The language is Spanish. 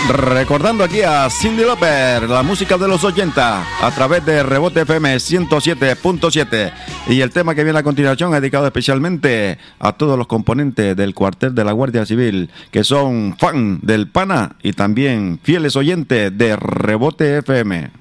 Recordando aquí a Cyndi Lauper, la música de los 80 a través de Rebote FM 107.7. Y el tema que viene a continuación es dedicado especialmente a todos los componentes del cuartel de la Guardia Civil que son fan del Pana y también fieles oyentes de Rebote FM.